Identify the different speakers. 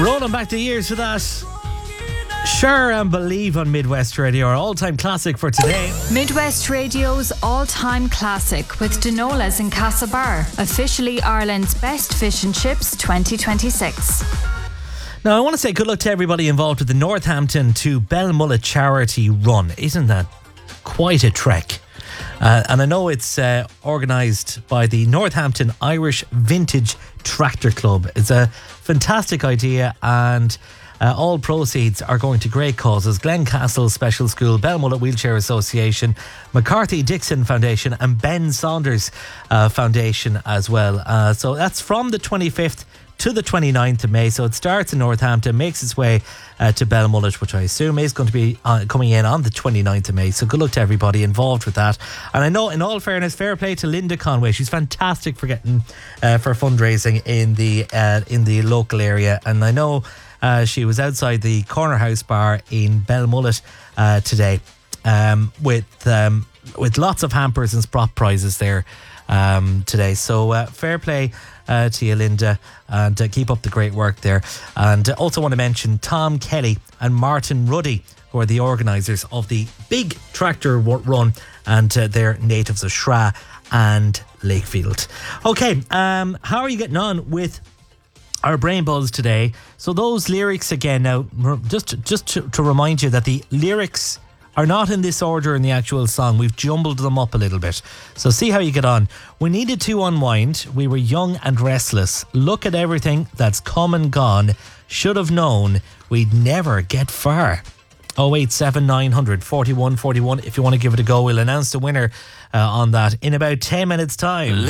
Speaker 1: Rolling back the years for that. Sure and Believe on Midwest Radio, our all-time classic for today.
Speaker 2: Midwest Radio's all-time classic with Denolas in Castlebar, officially Ireland's best fish and chips 2026.
Speaker 1: Now, I want to say good luck to everybody involved with the Northampton to Belmullet charity run. Isn't that quite a trek? And I know it's organised by the Northampton Irish Vintage Tractor Club. It's a fantastic idea, and all proceeds are going to great causes. Glencastle Special School, Belmullet Wheelchair Association, McCarthy Dixon Foundation and Ben Saunders Foundation as well. So that's from the 25th to the 29th of May. So it starts in Northampton, makes its way to Belmullet, which I assume is going to be coming in on the 29th of May. So good luck to everybody involved with that. And I know, in all fairness, fair play to Linda Conway. She's fantastic for getting for fundraising in the local area. And I know she was outside the Corner House Bar in Belmullet today with lots of hampers and prop prizes there today. So fair play to you, Linda, and keep up the great work there. And also want to mention Tom Kelly and Martin Ruddy, who are the organisers of the big tractor run, and they're natives of Shra and Lakefield. Okay, how are you getting on with our brain buzz today? So those lyrics again, now just to remind you that the lyrics are not in this order in the actual song. We've jumbled them up a little bit. So see how you get on. We needed to unwind. We were young and restless. Look at everything that's come and gone. Should have known we'd never get far. 087 900 41 41. If you want to give it a go, we'll announce the winner on that in about 10 minutes time.